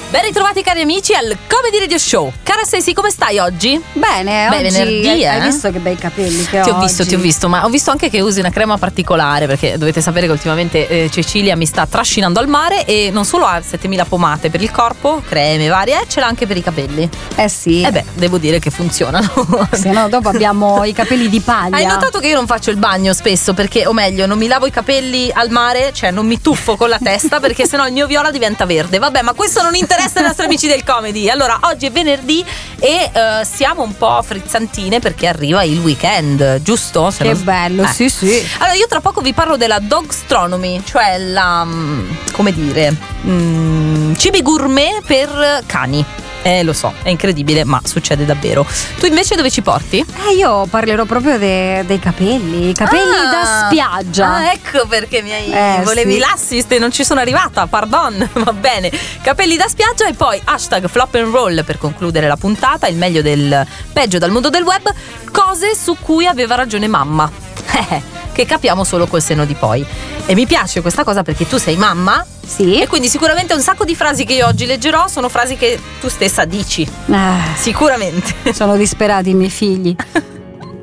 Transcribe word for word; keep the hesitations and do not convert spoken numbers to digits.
Ben ritrovati cari amici al Comedy Radio Show. Cara Stacey, come stai oggi? Bene, Beh, oggi venerdì, hai, eh? hai visto che bei capelli che ho Ti ho visto, oggi. ti ho visto, ma ho visto anche che usi una crema particolare, perché dovete sapere che ultimamente eh, Cecilia mi sta trascinando al mare e non solo ha settemila pomate per il corpo, creme varie, ce l'ha anche per i capelli. Eh sì. E beh, devo dire che funzionano. Se no dopo abbiamo i capelli di paglia. Hai notato che io non faccio il bagno spesso perché, o meglio, non mi lavo i capelli al mare, cioè non mi tuffo con la testa perché sennò il mio viola diventa verde. Vabbè, ma questo non interessa ai nostri amici del comedy. Allora, oggi è venerdì e uh, siamo un po' frizzantine perché arriva il weekend, giusto? Se Che non... bello, eh. sì sì. Allora, io tra poco vi parlo della dogstronomy, cioè la, come dire, mh, cibi gourmet per cani. Eh, lo so, è incredibile, ma succede davvero. Tu invece dove ci porti? Eh, io parlerò proprio de- dei capelli, i capelli Ah, da spiaggia. Ah, ecco perché mi hai Eh, volevi sì. l'assist e non ci sono arrivata, pardon. Va bene. Capelli da spiaggia e poi hashtag flop and roll per concludere la puntata, il meglio del peggio dal mondo del web, cose su cui aveva ragione mamma. Che capiamo solo col senno di poi. E mi piace questa cosa perché tu sei mamma. Sì. E quindi sicuramente un sacco di frasi che io oggi leggerò sono frasi che tu stessa dici. Eh, Sicuramente. sono disperati i miei figli.